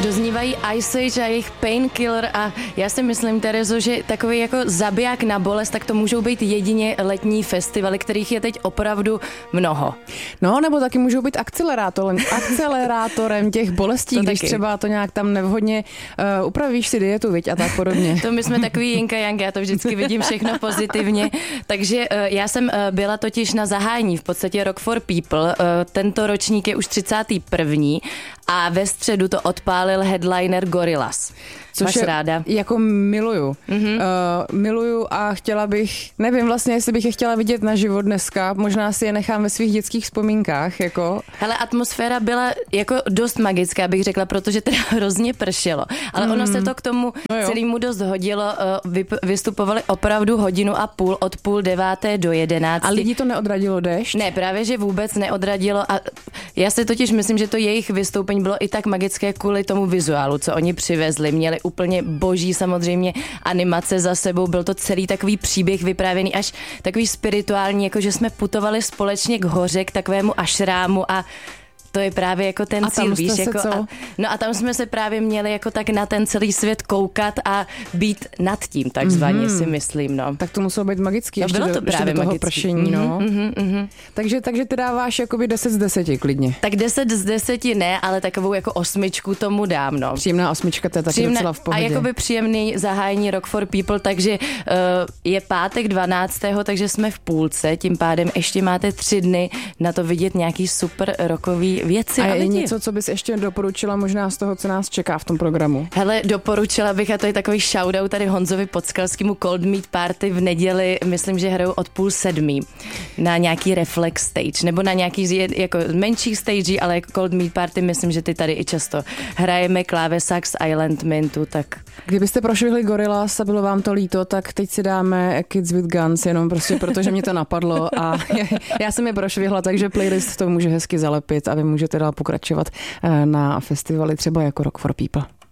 Doznívají Ice Age a jejich Painkiller a já si myslím, Terezo, že takový jako zabiják na bolest, tak to můžou být jedině letní festivaly, kterých je teď opravdu mnoho. No, nebo taky můžou být akcelerátorem těch bolestí, když taky. Třeba to nějak tam nevhodně upravíš si dietu, viď, a tak podobně. To my jsme takový Jinka Yang, já to vždycky vidím všechno pozitivně. Takže já jsem byla totiž na zahájení v podstatě Rock for People. Tento ročník je už 31. a ve středu to odpálil headliner Gorillaz. Což máš ráda? Jako miluju. Miluju a chtěla bych, nevím vlastně, jestli bych je chtěla vidět naživo dneska, možná si je nechám ve svých dětských vzpomínkách. Jako. Hele, atmosféra byla jako dost magická, bych řekla, protože teda hrozně pršelo. Ale ono se to k tomu celému dost hodilo. Vystupovali opravdu 1,5 hodiny od 8:30 do 11. A lidi to neodradilo déšť? Ne, právě, že vůbec neodradilo. A já si totiž myslím, že to jejich vystoupení bylo i tak magické kvůli tomu vizuálu, co oni přivezli. Měli úplně boží samozřejmě animace za sebou. Byl to celý takový příběh vyprávěný až takový spirituální, jako že jsme putovali společně k hoře, k takovému ašrámu a to je právě jako ten cíl, víš, jako a tam jsme se právě měli jako tak na ten celý svět koukat a být nad tím, takzvaně si myslím, no. Tak to muselo být magický, ještě do toho magický. pršení, no. Takže ty dáváš jakoby 10 z 10 klidně. Tak 10 z 10 ne, ale takovou jako 8 tomu dám, no. Příjemná 8, to je taky docela v pohodě. A jakoby příjemný zahájení Rock for People, takže je pátek 12., takže jsme v půlce, tím pádem ještě máte 3 dny na to vidět nějaký super rockový věci. A je něco, co bys ještě doporučila možná z toho, co nás čeká v tom programu? Hele, doporučila bych, a to je takový shoutout tady Honzovi Podskalskému, Cold Meat Party v neděli, myslím, že hrajou od 6:30 na nějaký Reflex stage, nebo na nějaký jako menší stage, ale jako Cold Meat Party, myslím, že ty tady i často hrajeme, Sax Island Mintu, tak... Kdybyste prošvihli Gorillaz a bylo vám to líto, tak teď si dáme Kids with Guns, jenom prostě protože mě to napadlo a já jsem je prošvihla, takže playlist to může hezky zalepit a vy můžete dál pokračovat na festivaly třeba jako Rock for People.